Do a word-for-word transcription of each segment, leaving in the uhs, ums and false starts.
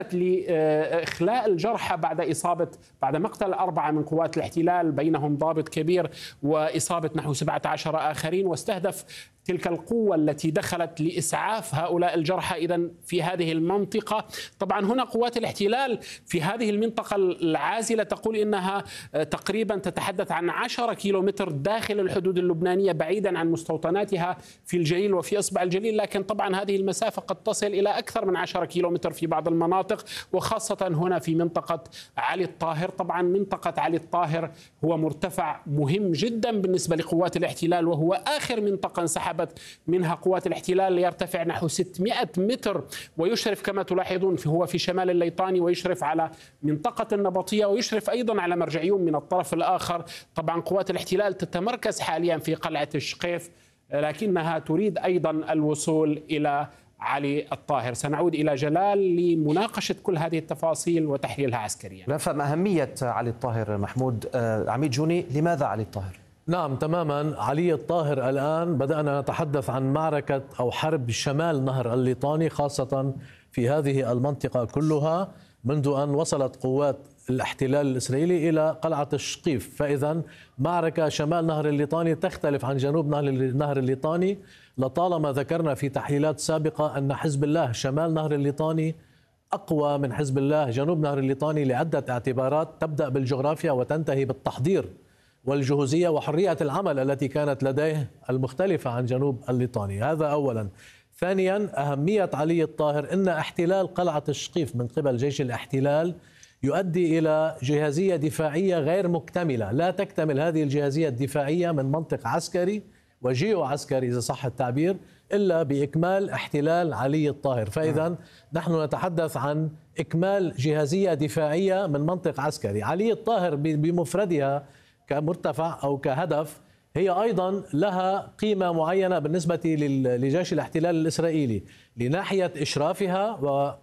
لإخلاء الجرحى بعد إصابة بعد مقتل أربعة من قوات الاحتلال بينهم ضابط كبير وإصابة نحو سبعة عشر آخرين، واستهدف تلك القوة التي دخلت لإسعاف هؤلاء الجرحى إذن في هذه المنطقة. طبعا هنا قوات الاحتلال في هذه المنطقة العازلة تقول إنها تقريبا تتحدث عن عشرة كيلومتر داخل الحدود اللبنانية بعيدا عن مستوطناتها في الجليل وفي إصبع الجليل، لكن طبعا هذه المسافة قد تصل إلى أكثر من عشرة كيلومتر في بعض المناطق، وخاصة هنا في منطقة علي الطاهر. طبعا منطقة علي الطاهر هو مرتفع مهم جدا بالنسبة لقوات الاحتلال، وهو آخر منطقة انسحبت منها قوات الاحتلال، يرتفع نحو ستمائة متر ويشرف كما تلاحظون هو في شمال الليطاني، ويشرف على منطقة النبطية، ويشرف أيضا على مرجعيون من الطرف الآخر. طبعا قوات الاحتلال تتمركز حاليا في قلعة الشقيف، لكنها تريد أيضا الوصول إلى علي الطاهر. سنعود إلى جلال لمناقشة كل هذه التفاصيل وتحليلها عسكريا. نفهم أهمية علي الطاهر. محمود عميد جوني، لماذا علي الطاهر؟ نعم تماما، علي الطاهر الآن بدأنا نتحدث عن معركة أو حرب شمال نهر الليطاني، خاصة في هذه المنطقة كلها منذ أن وصلت قوات الاحتلال الإسرائيلي إلى قلعة الشقيف. فإذا معركة شمال نهر الليطاني تختلف عن جنوب نهر الليطاني. لطالما ذكرنا في تحليلات سابقة أن حزب الله شمال نهر الليطاني أقوى من حزب الله جنوب نهر الليطاني لعدة اعتبارات، تبدأ بالجغرافيا وتنتهي بالتحضير والجهوزية وحرية العمل التي كانت لديه المختلفة عن جنوب الليطاني. هذا أولا. ثانيا، أهمية علي الطاهر أن احتلال قلعة الشقيف من قبل جيش الاحتلال يؤدي إلى جهازية دفاعية غير مكتملة. لا تكتمل هذه الجهازية الدفاعية من منطق عسكري وجيو عسكري إذا صح التعبير إلا بإكمال احتلال علي الطاهر. فإذا نحن نتحدث عن إكمال جهازية دفاعية من منطق عسكري. علي الطاهر بمفردها كمرتفع أو كهدف هي أيضا لها قيمة معينة بالنسبة لجيش الاحتلال الإسرائيلي لناحية إشرافها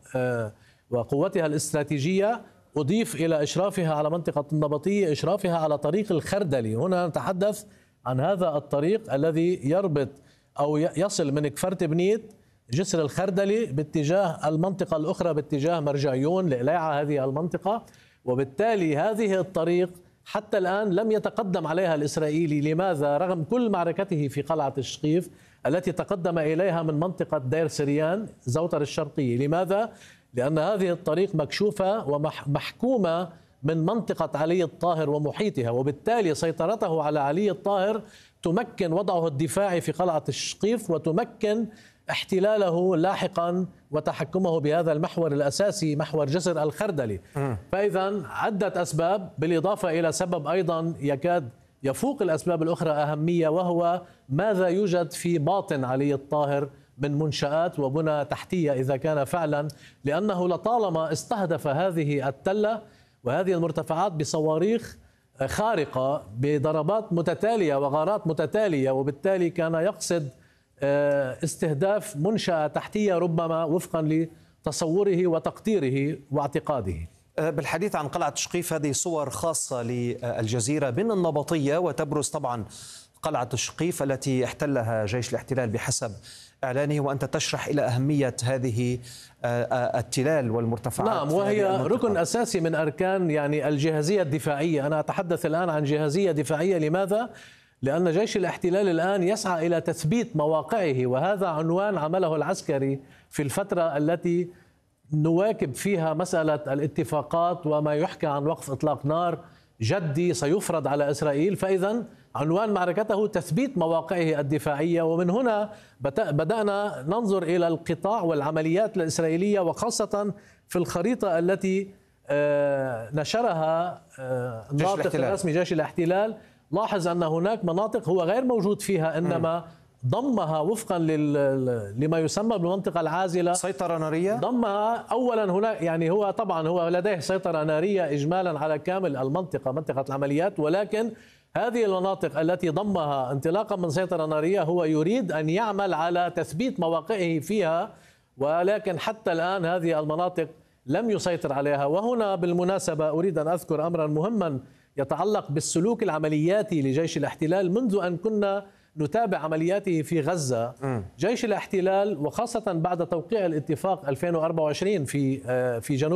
وقوتها الاستراتيجية، أضيف إلى إشرافها على منطقة النبطية إشرافها على طريق الخردلي. هنا نتحدث عن هذا الطريق الذي يربط أو يصل من كفرت بنيت جسر الخردلي باتجاه المنطقة الأخرى باتجاه مرجعيون لإليعة هذه المنطقة. وبالتالي هذه الطريق حتى الآن لم يتقدم عليها الإسرائيلي. لماذا؟ رغم كل معركته في قلعة الشقيف التي تقدم إليها من منطقة دير سريان زوتر الشرقية. لماذا؟ لأن هذه الطريق مكشوفة ومحكومة من منطقة علي الطاهر ومحيطها، وبالتالي سيطرته على علي الطاهر تمكن وضعه الدفاعي في قلعة الشقيف وتمكن احتلاله لاحقا وتحكمه بهذا المحور الأساسي محور جسر الخردلي. فإذا عدة أسباب بالإضافة إلى سبب أيضا يكاد يفوق الأسباب الأخرى أهمية، وهو ماذا يوجد في باطن علي الطاهر من منشآت وبنى تحتية إذا كان فعلا، لأنه لطالما استهدف هذه التلة وهذه المرتفعات بصواريخ خارقة بضربات متتالية وغارات متتالية، وبالتالي كان يقصد استهداف منشأة تحتية ربما وفقا لتصوره وتقديره واعتقاده. بالحديث عن قلعة شقيف، هذه صور خاصة للجزيرة من النبطية، وتبرز طبعا قلعة الشقيف التي احتلها جيش الاحتلال بحسب إعلانه، وأنت تشرح إلى أهمية هذه التلال والمرتفعات. نعم، وهي ركن أساسي من أركان يعني الجهازية الدفاعية. أنا أتحدث الآن عن جهازية دفاعية. لماذا؟ لأن جيش الاحتلال الآن يسعى إلى تثبيت مواقعه، وهذا عنوان عمله العسكري في الفترة التي نواكب فيها مسألة الاتفاقات وما يحكى عن وقف إطلاق نار جدي سيفرض على إسرائيل. فإذا عنوان معركته تثبيت مواقعه الدفاعية. ومن هنا بدأنا ننظر إلى القطاع والعمليات الإسرائيلية، وخاصة في الخريطة التي نشرها الناطق الرسمي جيش الاحتلال. لاحظ أن هناك مناطق هو غير موجود فيها، إنما ضمها وفقا لما يسمى بالمنطقة العازلة سيطرة نارية. ضمها أولا هناك يعني هو طبعا هو لديه سيطرة نارية إجمالا على كامل المنطقة منطقة العمليات، ولكن هذه المناطق التي ضمها انطلاقا من سيطرة نارية هو يريد أن يعمل على تثبيت مواقعه فيها، ولكن حتى الآن هذه المناطق لم يسيطر عليها. وهنا بالمناسبة أريد أن أذكر أمرا مهما يتعلق بالسلوك العملياتي لجيش الاحتلال منذ أن كنا نتابع عملياته في غزة. جيش الاحتلال وخاصة بعد توقيع الاتفاق ألفين وأربعة وعشرين في في جنوب